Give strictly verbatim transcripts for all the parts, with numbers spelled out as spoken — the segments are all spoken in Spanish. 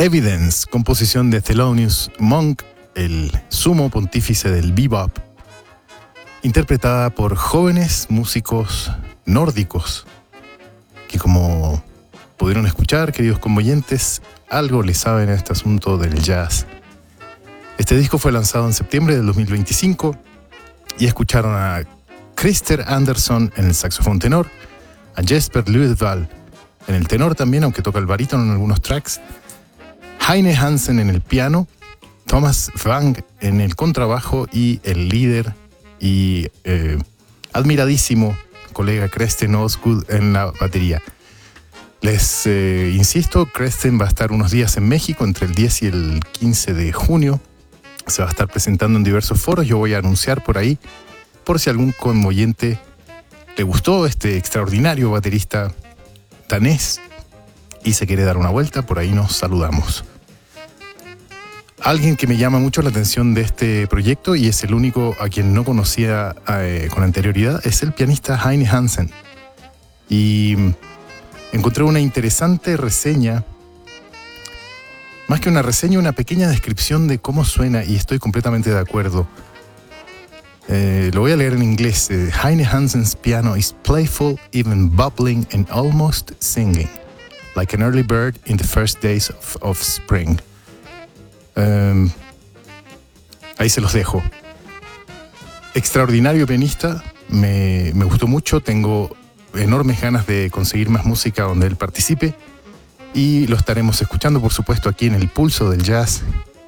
Evidence, composición de Thelonious Monk, el sumo pontífice del bebop, interpretada por jóvenes músicos nórdicos, que como pudieron escuchar, queridos convoyentes, algo le saben a este asunto del jazz. Este disco fue lanzado en septiembre del dos mil veinticinco y escucharon a Christer Anderson en el saxofón tenor, a Jesper Luedvall en el tenor también, aunque toca el barítono en algunos tracks, Heine Hansen en el piano, Thomas Wang en el contrabajo y el líder y eh, admiradísimo colega Cresten Osgood en la batería. Les eh, insisto, Cresten va a estar unos días en México, entre el diez y el quince de junio. Se va a estar presentando en diversos foros. Yo voy a anunciar por ahí, por si algún convoyente le gustó este extraordinario baterista danés y se quiere dar una vuelta, por ahí nos saludamos. Alguien que me llama mucho la atención de este proyecto, y es el único a quien no conocía eh, con anterioridad, es el pianista Heine Hansen. Y encontré una interesante reseña, más que una reseña, una pequeña descripción de cómo suena, y estoy completamente de acuerdo. Eh, lo voy a leer en inglés. Eh, Heine Hansen's piano is playful, even bubbling and almost singing, like an early bird in the first days of, of spring. Um, ahí se los dejo. Extraordinario pianista, me, me gustó mucho, tengo enormes ganas de conseguir más música donde él participe y lo estaremos escuchando, por supuesto, aquí en el Pulso del Jazz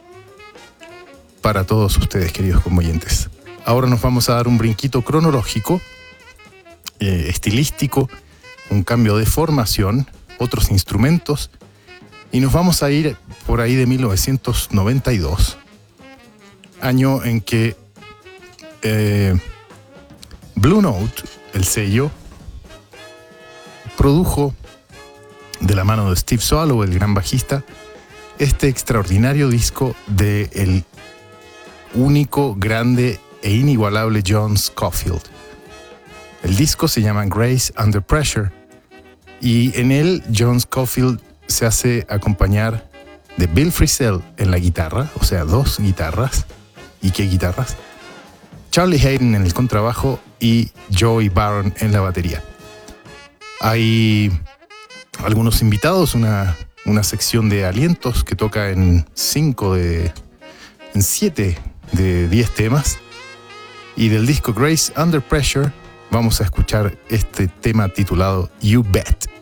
para todos ustedes, queridos convoyentes. Ahora nos vamos a dar un brinquito cronológico, eh, estilístico, un cambio de formación, otros instrumentos, y nos vamos a ir por ahí de mil novecientos noventa y dos, año en que eh, Blue Note, el sello, produjo de la mano de Steve Swallow, el gran bajista, este extraordinario disco de el único, grande e inigualable John Scofield. El disco se llama Grace Under Pressure y en él John Scofield se hace acompañar de Bill Frisell en la guitarra, o sea, dos guitarras. ¿Y qué guitarras? Charlie Haden en el contrabajo y Joey Barron en la batería. Hay algunos invitados, una, una sección de alientos que toca en cinco de, en siete de diez temas. Y del disco Grace Under Pressure vamos a escuchar este tema titulado You Bet.